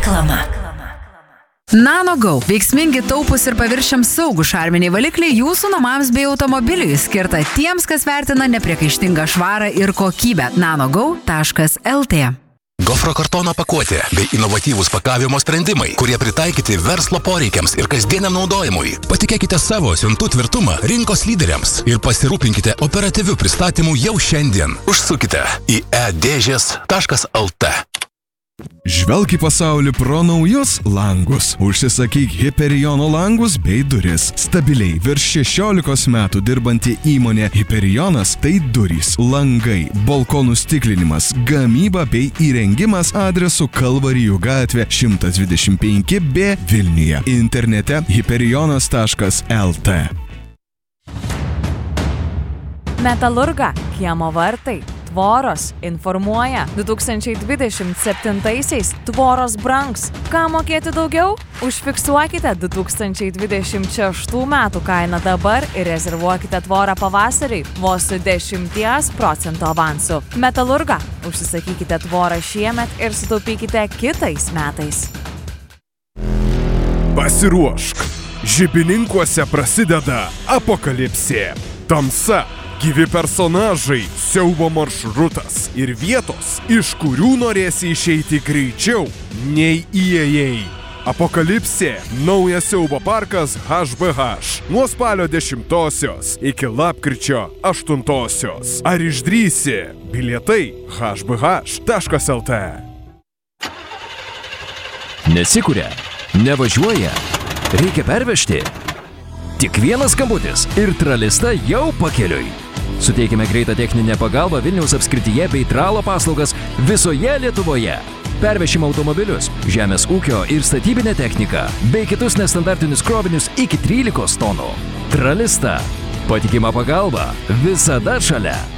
Reklama. NanoGo – veiksmingi, taupūs ir paviršiams saugūs šarminiai valikliai jūsų namams bei automobiliui, skirta tiems, kas vertina nepriekaištingą švarą ir kokybę. nanogo.lt. Gofro kartono pakuotė bei inovatyvūs pakavimo sprendimai, kurie pritaikyti verslo poreikiams ir kasdieniam naudojimui. Patikėkite savo siuntų tvirtumą rinkos lyderiams ir pasirūpinkite operatyvių pristatymų jau šiandien. Užsukite į edėžės.lt. Žvelk į pasaulį pro naujus langus. Užsisakyk Hyperiono langus bei duris. Stabiliai virš 16 metų dirbanti įmonė Hyperionas – tai durys, langai, balkonų stiklinimas, gamyba bei įrengimas adresu Kalvarijų gatvė 125B Vilniuje. Internete hyperionas.lt. Metalurga, kiemo vartai, tvoros informuoja, 2027-aisiais tvoros brangs. Ką mokėti daugiau? Užfiksuokite 2026 metų kainą dabar ir rezervuokite tvorą pavasariui vos su 10% avansu. Metalurga, užsisakykite tvorą šiemet ir sutaupykite kitais metais. Pasiruošk! Žibininkuose prasideda apokalipsė. Tamsa. Gyvi personažai, siaubo maršrutas ir vietos, iš kurių norėsi išeiti greičiau nei įėjai. Apokalipsė – naujas siaubo parkas HBH. Nuo spalio 10-osios iki lapkričio 8-osios. Ar išdrįsi? Bilietai hbh.lt. Nesikuria, nevažiuoja, reikia pervežti. Tik vienas skambutis ir Tralista jau pakeliui. Suteikime greitą techninę pagalbą Vilniaus apskrityje bei tralo paslaugas visoje Lietuvoje. Pervešime automobilius, žemės ūkio ir statybinę techniką, bei kitus nestandartinius krovinius iki 13 tonų. Tralista. Patikima pagalba visada šalia.